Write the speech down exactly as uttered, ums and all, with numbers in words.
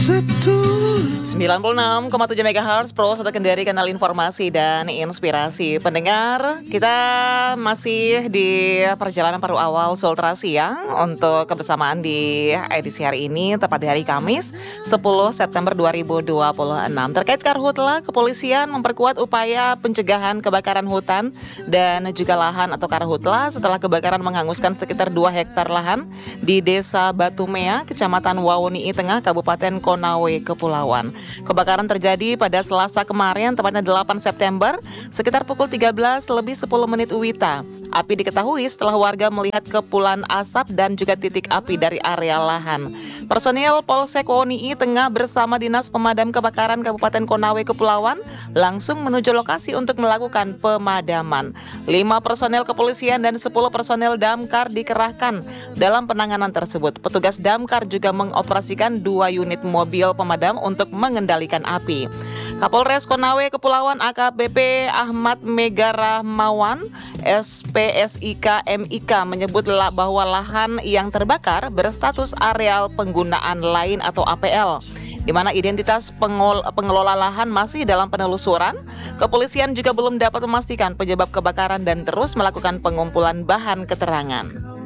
sembilan puluh enam koma tujuh megahertz Pro satu Kendari, kanal informasi dan inspirasi. Pendengar, kita masih di perjalanan paruh awal Sultra Siang untuk kebersamaan di edisi hari ini, tepat di hari Kamis sepuluh September dua ribu dua puluh enam. Terkait Karhutla, kepolisian memperkuat upaya pencegahan kebakaran hutan dan juga lahan atau Karhutla setelah kebakaran menghanguskan sekitar dua hektar lahan di Desa Batumea, Kecamatan Wawonii Tengah, Kabupaten Konawe, Kepulauan. Kebakaran terjadi pada Selasa kemarin, tepatnya delapan September, sekitar pukul tiga belas lebih sepuluh menit W I T A. Api diketahui setelah warga melihat kepulan asap dan juga titik api dari area lahan. Personil Polsek Wawonii Tengah bersama Dinas Pemadam Kebakaran Kabupaten Konawe, Kepulauan langsung menuju lokasi untuk melakukan pemadaman. Lima personel kepolisian dan sepuluh personel damkar dikerahkan dalam penanganan tersebut. Petugas damkar juga mengoperasikan dua unit mobil pemadam untuk mengendalikan api. Kapolres Konawe Kepulauan A K B P Ahmad Megarahmawan S P S I K M I K menyebut bahwa lahan yang terbakar berstatus areal penggunaan lain atau A P L, di mana identitas pengol- pengelola lahan masih dalam penelusuran. Kepolisian juga belum dapat memastikan penyebab kebakaran dan terus melakukan pengumpulan bahan keterangan.